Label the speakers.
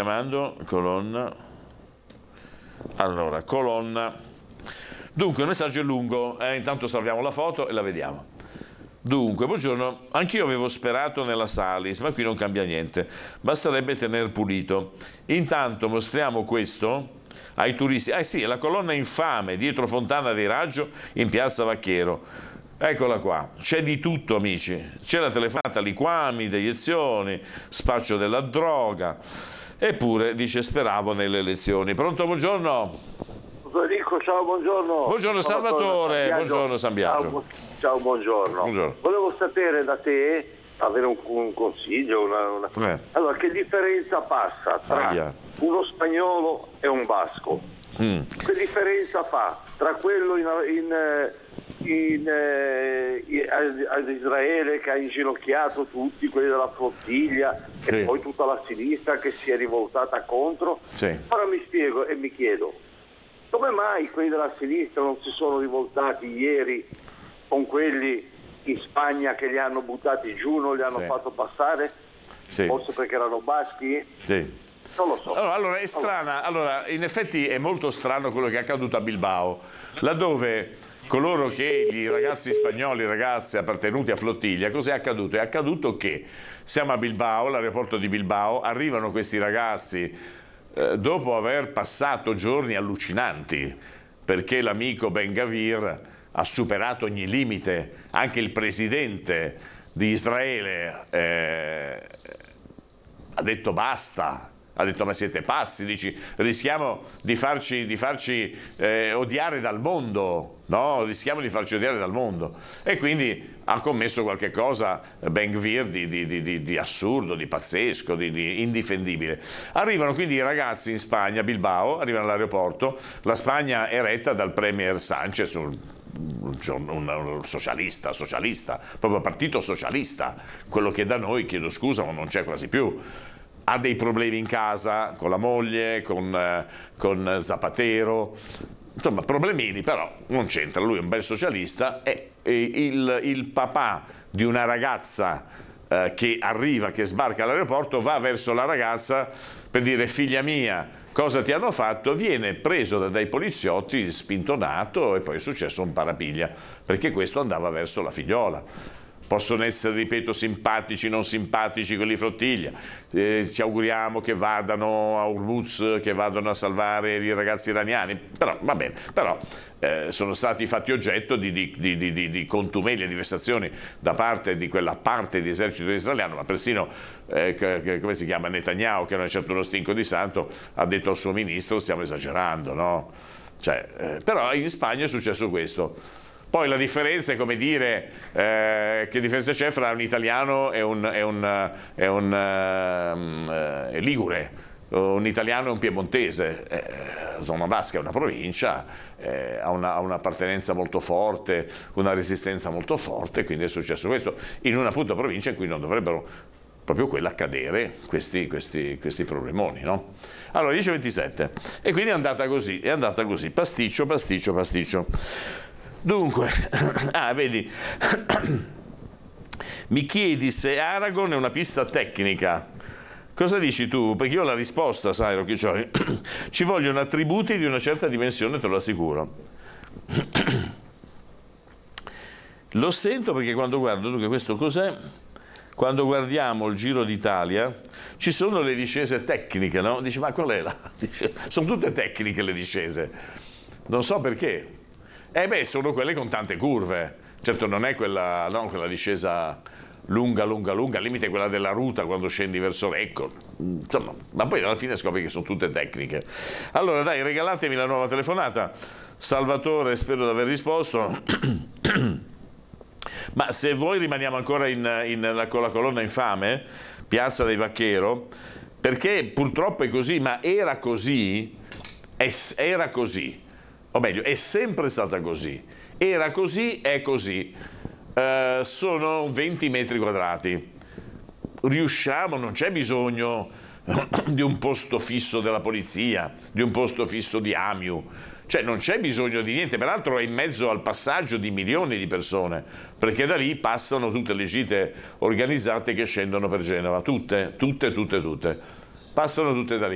Speaker 1: chiamando, colonna. Allora, colonna. Dunque, il messaggio è lungo, intanto salviamo la foto e la vediamo. Dunque, buongiorno, anch'io avevo sperato nella Salis, ma qui non cambia niente, basterebbe tener pulito. Intanto mostriamo questo ai turisti. Sì, è la colonna infame dietro Fontana dei Raggio in piazza Vacchero. Eccola qua, c'è di tutto, amici, c'è la telefonata, liquami, deiezioni, spaccio della droga, eppure dice speravo nelle elezioni. Pronto, buongiorno?
Speaker 2: Enrico, ciao, buongiorno.
Speaker 1: Buongiorno Salvatore, buongiorno San Biagio.
Speaker 2: Ciao, buongiorno. Volevo sapere da te, avere un consiglio, Allora, che differenza passa tra uno spagnolo e un basco? Che differenza fa tra quello ad Israele che ha inginocchiato tutti quelli della flottiglia e poi tutta la sinistra che si è rivoltata contro? Ora mi spiego e mi chiedo, come mai quelli della sinistra non si sono rivoltati ieri con quelli in Spagna che li hanno buttati giù, non li hanno fatto passare? Forse perché erano baschi? Non lo so.
Speaker 1: Allora è strana, in effetti è molto strano quello che è accaduto a Bilbao, laddove coloro che i ragazzi spagnoli, ragazzi appartenuti a flottiglia, cos'è accaduto? È accaduto che siamo a Bilbao, l'aeroporto di Bilbao, arrivano questi ragazzi dopo aver passato giorni allucinanti, perché l'amico Ben Gvir ha superato ogni limite, anche il presidente di Israele ha detto basta. Ha detto ma siete pazzi, rischiamo di farci odiare dal mondo, no? Rischiamo di farci odiare dal mondo. E quindi ha commesso qualche cosa Ben Gvir di assurdo, di pazzesco, di indifendibile. Arrivano quindi i ragazzi in Spagna, a Bilbao, arrivano all'aeroporto, la Spagna è retta dal premier Sanchez, un socialista, proprio partito socialista, quello che da noi, chiedo scusa, ma non c'è quasi più. Ha dei problemi in casa con la moglie, con Zapatero, insomma problemini, però non c'entra, lui è un bel socialista. E il papà di una ragazza che arriva, che sbarca all'aeroporto, va verso la ragazza per dire figlia mia cosa ti hanno fatto, viene preso dai poliziotti, spintonato, e poi è successo un parapiglia, perché questo andava verso la figliola. Possono essere, ripeto, simpatici, non simpatici quelli flottiglia, ci auguriamo che vadano a Urmuz, che vadano a salvare i ragazzi iraniani, però va bene, però sono stati fatti oggetto di contumeli e di vessazioni da parte di quella parte di esercito israeliano, ma persino, come si chiama, Netanyahu, che non è certo uno stinco di santo, ha detto al suo ministro stiamo esagerando, no? Però in Spagna è successo questo. Poi la differenza è come dire che differenza c'è fra un italiano e un ligure, un italiano e un piemontese. Zona Basca è una provincia, ha un'appartenenza molto forte, una resistenza molto forte, quindi è successo questo in una appunto provincia in cui non dovrebbero proprio quella accadere questi problemoni, no? Allora 10:27 e quindi è andata così, pasticcio. Dunque, vedi, mi chiedi se Aragon è una pista tecnica. Cosa dici tu? Perché io ho la risposta, sai, Rocchiccioli. Ci vogliono attributi di una certa dimensione, te lo assicuro. Lo sento perché quando guardo, dunque questo cos'è? Quando guardiamo il Giro d'Italia ci sono le discese tecniche, no? Dici, ma qual è la? Sono tutte tecniche le discese. Non so perché. Sono quelle con tante curve. Certo non è quella discesa lunga, al limite quella della ruta quando scendi verso Lecco. Insomma, ma poi alla fine scopri che sono tutte tecniche. Allora dai, regalatemi la nuova telefonata. Salvatore, spero di aver risposto. Ma se vuoi rimaniamo ancora con la colonna infame, Piazza dei Vacchero, perché purtroppo è così, ma era così, o meglio, è sempre stata così, era così, è così. Sono 20 metri quadrati. Riusciamo, non c'è bisogno di un posto fisso della polizia, di un posto fisso di AMIU, cioè non c'è bisogno di niente, peraltro è in mezzo al passaggio di milioni di persone, perché da lì passano tutte le gite organizzate che scendono per Genova, tutte, passano tutte da lì.